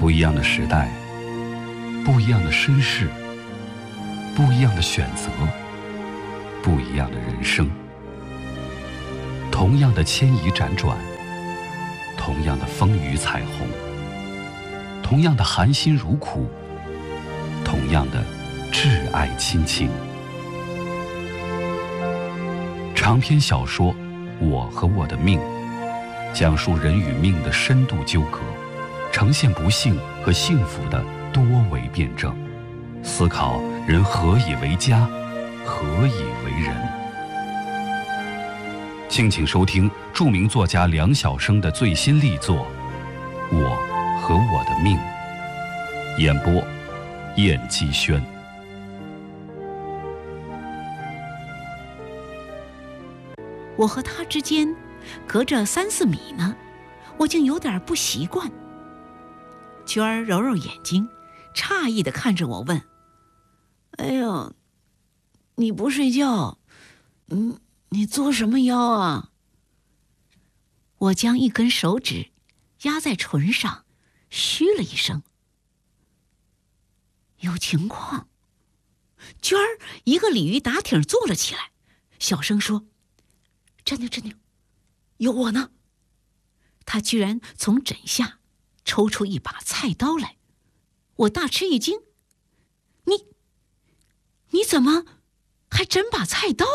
不一样的时代，不一样的身世，不一样的选择，不一样的人生。同样的牵移辗转，同样的风雨彩虹，同样的含辛茹苦，同样的挚爱亲情。长篇小说《我和我的命》，讲述人与命的深度纠葛，呈现不幸和幸福的多维辩证，思考人何以为家，何以为人。敬请收听著名作家梁晓声的最新力作《我和我的命》，演播燕姬轩。 我和他之间隔着3-4米呢，我竟有点不习惯。娟儿揉揉眼睛，诧异地看着我问：“哎呀，你不睡觉，你作什么妖啊？”我将一根手指压在唇上，嘘了一声。有情况。娟儿一个鲤鱼打挺坐了起来，小声说：“真的，有我呢。”他居然从枕下抽出一把菜刀来，我大吃一惊：“你怎么还真把菜刀？”“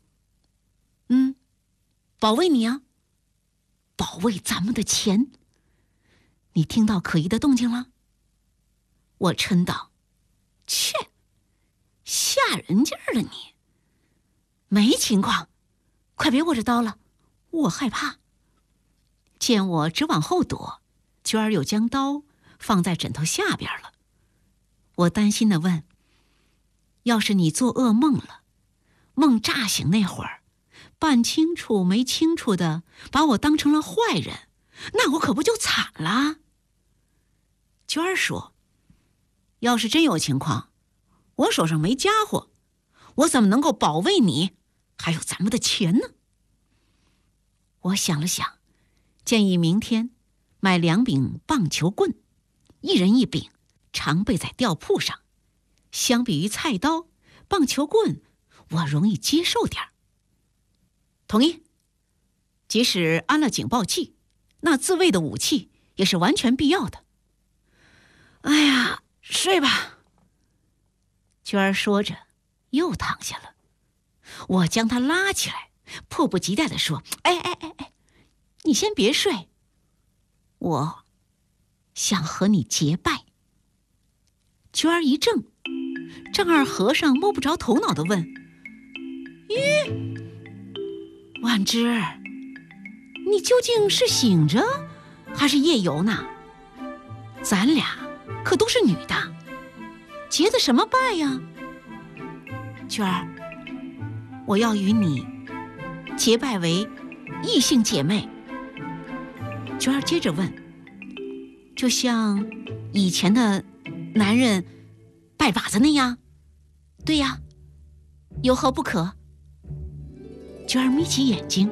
保卫你啊，保卫咱们的钱。你听到可疑的动静了？”我嗔道：“切，吓人劲儿了你！没情况，快别握着刀了，我害怕。”见我直往后躲，娟儿又将刀放在枕头下边了。我担心地问：“要是你做噩梦了，梦乍醒那会儿，半清楚没清楚的把我当成了坏人，那我可不就惨了？”娟儿说：“要是真有情况，我手上没家伙，我怎么能够保卫你，还有咱们的钱呢？”我想了想，建议明天买2柄棒球棍，一人1柄，常备在吊铺上。相比于菜刀，棒球棍我容易接受点儿。同意。即使安了警报器，那自卫的武器也是完全必要的。哎呀，睡吧。娟儿说着又躺下了。我将她拉起来，迫不及待地说：“哎，你先别睡，我想和你结拜。”娟儿一怔，丈二和尚摸不着头脑地问：“咦，婉之，你究竟是醒着还是夜游呢？咱俩可都是女的，结的什么拜呀？”“娟儿，我要与你结拜为异性姐妹。”娟儿接着问：“就像以前的男人拜把子那样？”“对呀，有何不可？”娟儿眯起眼睛：“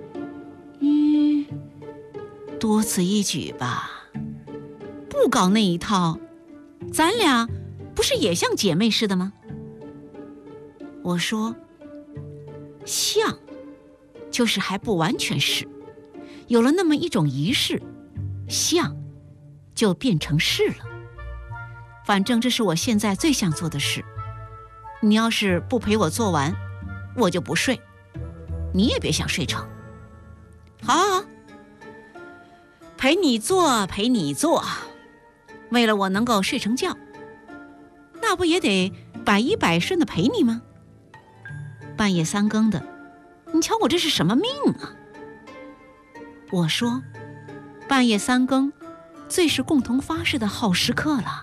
多此一举吧，不搞那一套，咱俩不是也像姐妹似的吗？”我说：“像，就是还不完全是，有了那么一种仪式，像就变成是了。反正这是我现在最想做的事，你要是不陪我做完，我就不睡，你也别想睡成。”“好，陪你做，为了我能够睡成觉，那不也得百依百顺的陪你吗？半夜3更的，你瞧我这是什么命啊？”我说：“半夜3更，最是共同发誓的好时刻了。”“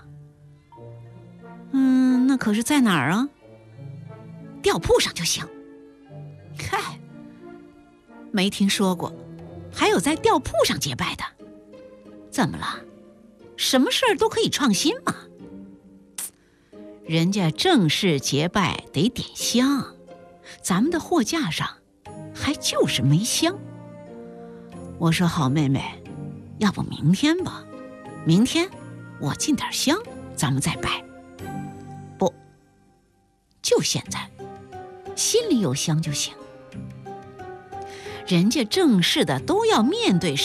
那可是在哪儿啊？”“吊铺上就行。”“嗨，没听说过，还有在吊铺上结拜的。怎么了？什么事儿都可以创新嘛。人家正式结拜得点香，咱们的货架上还就是没香。”我说：“好妹妹，要不明天吧？”“明天？ 我进点香，咱们再拜。不，就现在，心里有香就行。人家正式的都要面对